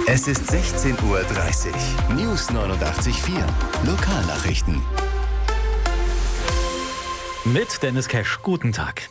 Es ist 16:30 Uhr. News 89.4. Lokalnachrichten. Mit Dennis Kesch. Guten Tag.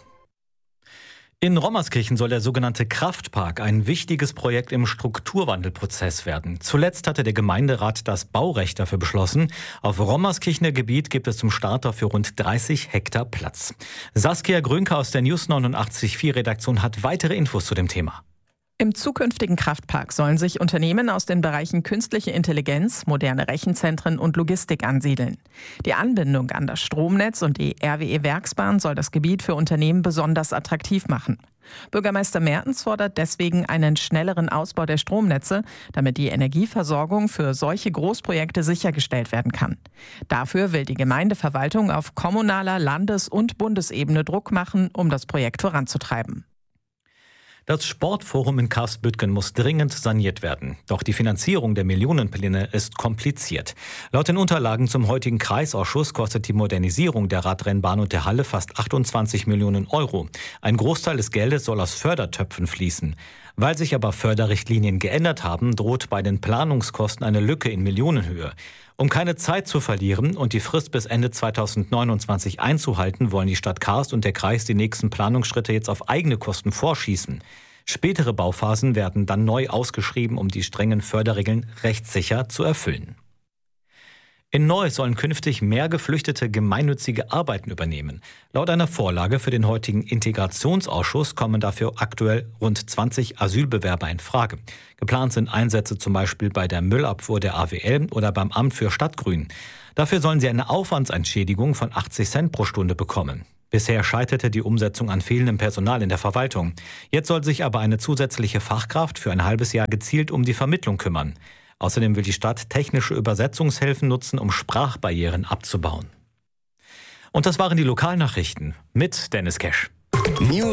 In Rommerskirchen soll der sogenannte Kraftpark ein wichtiges Projekt im Strukturwandelprozess werden. Zuletzt hatte der Gemeinderat das Baurecht dafür beschlossen. Auf Rommerskirchener Gebiet gibt es zum Start dafür rund 30 Hektar Platz. Saskia Grünke aus der News 89.4 Redaktion hat weitere Infos zu dem Thema. Im zukünftigen Kraftpark sollen sich Unternehmen aus den Bereichen künstliche Intelligenz, moderne Rechenzentren und Logistik ansiedeln. Die Anbindung an das Stromnetz und die RWE-Werksbahn soll das Gebiet für Unternehmen besonders attraktiv machen. Bürgermeister Mertens fordert deswegen einen schnelleren Ausbau der Stromnetze, damit die Energieversorgung für solche Großprojekte sichergestellt werden kann. Dafür will die Gemeindeverwaltung auf kommunaler, Landes- und Bundesebene Druck machen, um das Projekt voranzutreiben. Das Sportforum in Karstbüttgen muss dringend saniert werden. Doch die Finanzierung der Millionenpläne ist kompliziert. Laut den Unterlagen zum heutigen Kreisausschuss kostet die Modernisierung der Radrennbahn und der Halle fast 28 Millionen Euro. Ein Großteil des Geldes soll aus Fördertöpfen fließen. Weil sich aber Förderrichtlinien geändert haben, droht bei den Planungskosten eine Lücke in Millionenhöhe. Um keine Zeit zu verlieren und die Frist bis Ende 2029 einzuhalten, wollen die Stadt Karst und der Kreis die nächsten Planungsschritte jetzt auf eigene Kosten vorschießen. Spätere Bauphasen werden dann neu ausgeschrieben, um die strengen Förderregeln rechtssicher zu erfüllen. In Neuss sollen künftig mehr Geflüchtete gemeinnützige Arbeiten übernehmen. Laut einer Vorlage für den heutigen Integrationsausschuss kommen dafür aktuell rund 20 Asylbewerber in Frage. Geplant sind Einsätze zum Beispiel bei der Müllabfuhr der AWL oder beim Amt für Stadtgrün. Dafür sollen sie eine Aufwandsentschädigung von 80 Cent pro Stunde bekommen. Bisher scheiterte die Umsetzung an fehlendem Personal in der Verwaltung. Jetzt soll sich aber eine zusätzliche Fachkraft für ein halbes Jahr gezielt um die Vermittlung kümmern. Außerdem will die Stadt technische Übersetzungshilfen nutzen, um Sprachbarrieren abzubauen. Und das waren die Lokalnachrichten mit Dennis Kesch.